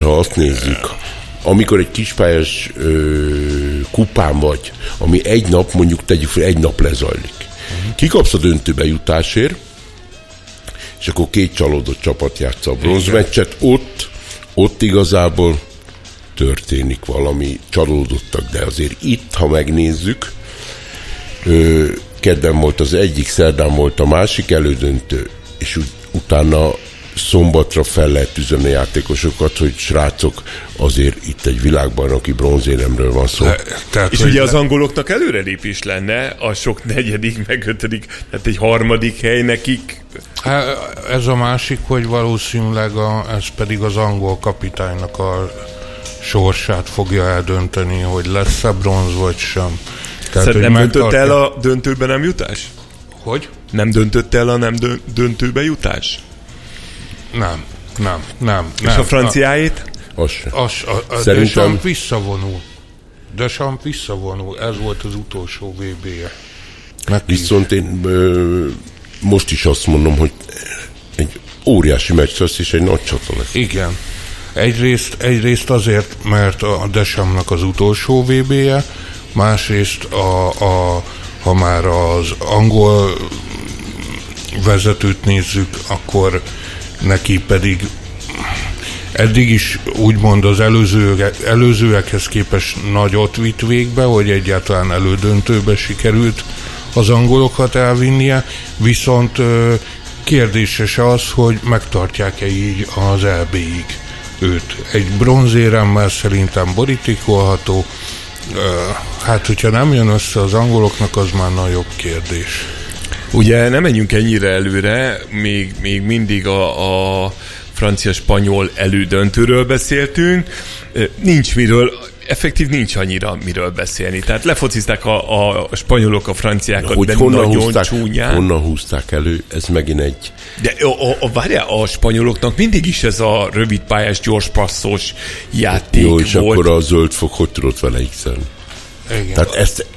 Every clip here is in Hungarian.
ha azt nézzük, amikor egy kispályás kupán vagy, ami egy nap, mondjuk tegyük fel, egy nap lezajlik. Kikapsz a döntőbe jutásért, és akkor 2 csalódott csapat játsza a bronzmeccset, ott igazából történik valami, csalódottak, de azért itt, ha megnézzük, kedden volt az egyik, szerdán volt a másik elődöntő, és utána szombatra fel lehet üzenni a játékosokat, hogy srácok, azért itt egy világbajnoki bronzéremről van szó. És ugye az angoloknak előrelépés lenne a sok 4., meg 5., tehát egy 3. hely nekik. Ez a másik, hogy valószínűleg ez pedig az angol kapitánynak a sorsát fogja eldönteni, hogy lesz-e bronz vagy sem. Tehát, nem döntött el a döntőbe nem jutás? Hogy? Nem döntött el a nem döntőbe jutás? Nem. És a franciáit? Deschamps visszavonul. Ez volt az utolsó VB-je. Viszont én most is azt mondom, hogy egy óriási meccs lesz, és egy nagy csata lesz. Igen. Egyrészt azért, mert a Deschampsnak az utolsó VB-je, másrészt ha már az angol vezetőt nézzük, akkor neki pedig eddig is úgymond az előzőekhez képest nagyot vitt végbe, hogy egyáltalán elődöntőbe sikerült az angolokat elvinnie, viszont kérdéses az, hogy megtartják-e így az EB-ig őt. Egy bronzéremmel szerintem borítékolható, hát hogyha nem jön össze az angoloknak, az már nagyobb kérdés. Ugye nem menjünk ennyire előre, még mindig a francia-spanyol elődöntőről beszéltünk, nincs annyira miről beszélni. Tehát lefocizták a spanyolok a franciákat, de nagyon csúnyán. Honnan húzták elő, ez megint egy... De várjál, a spanyoloknak mindig is ez a rövidpályás, gyorspasszos játék volt. Jó, és akkor a zöldfok hogy tudott vele x-elni? Tehát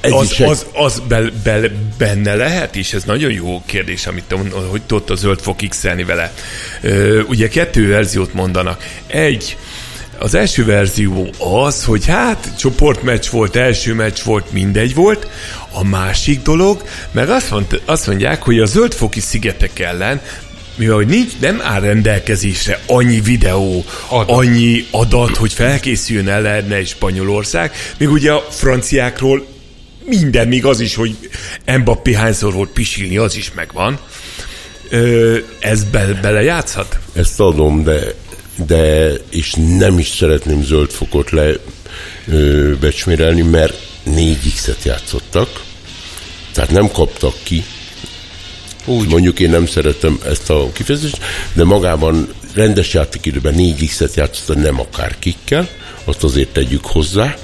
az benne lehet, és ez nagyon jó kérdés, amit te mondod, hogy tudott a zöldfok x-elni vele. Ugye 2 verziót mondanak. Az első verzió az, hogy hát csoportmeccs volt, első meccs volt, mindegy volt. A másik dolog, meg azt mondják, hogy a zöldfoki szigetek ellen, mivel hogy nem áll rendelkezésre annyi videó, annyi adat, hogy felkészüljön ellen egy Spanyolország, még ugye a franciákról minden, még az is, hogy Mbappé hányszor volt pisilni, az is megvan. Ez belejátszhat? Ezt adom, de és nem is szeretném zöldfokot becsmérelni, mert 4x-et játszottak, tehát nem kaptak ki. Úgy. Mondjuk én nem szeretem ezt a kifejezést, de magában rendes játékidőben 4x-et játszottak, nem akárkikkel, azt azért tegyük hozzá,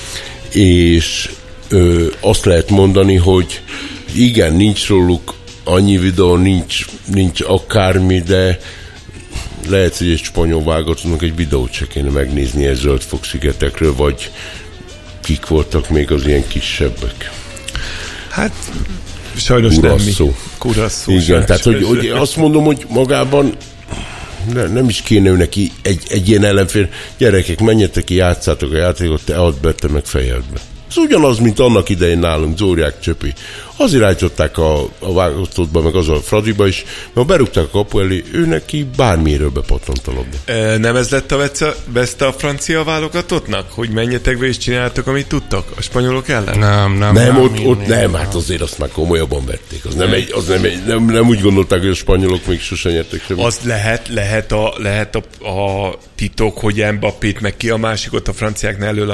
és azt lehet mondani, hogy igen, nincs róluk annyi videó, nincs akármi, de lehet, hogy egy spanyol válogatónak egy videót se kéne megnézni a Zöldfok-szigetekről, vagy kik voltak még az ilyen kisebbek. Hát sajnos Curaçao. Igen, tehát hogy azt mondom, hogy magában nem is kéne neki egy ilyen ellenfél. Gyerekek, menjetek ki, játszátok a játékot, te add be, te meg fejedbe. Ez ugyanaz, mint annak idején nálunk, Zóriák Csöpi. Azért állították a válogatottba, meg az a Fradiba is, mert berúgták a kapu elé, ő neki bármiről bepattant a labda. Nem ez lett a veszte a francia válogatottnak? Hogy menjetek be és csináltok, amit tudtak a spanyolok ellen? Nem, hát azért azt már komolyabban vették. Nem úgy gondolták, hogy a spanyolok még sosem nyertek semmit. Az lehet a titok, hogy Mbappét meg ki a másikot a franciáknál elől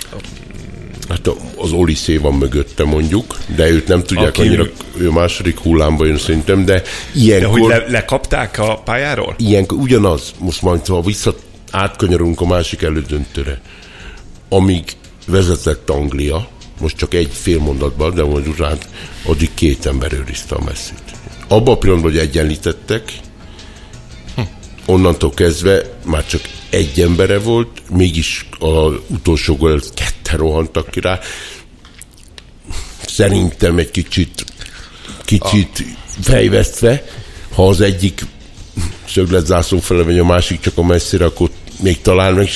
Hát az Olysé van mögötte mondjuk, de őt nem tudják annyira, ő a második hullámba jön szerintem, de ilyenkor... De hogy lekapták a pályáról? Ilyenkor ugyanaz, most majd ha átkanyarunk a másik elődöntőre, amíg vezetett Anglia, most csak egy fél mondatban, de majd utána, addig 2 ember őrizte a Messit. Abban a pillanatban, hogy egyenlítettek, onnantól kezdve már csak egy embere volt, mégis az utolsó gól 2 rohantak ki rá. Szerintem egy kicsit fejvesztve, ha az egyik szögletzászló fele megy, a másik csak a messzire, akkor még talán meg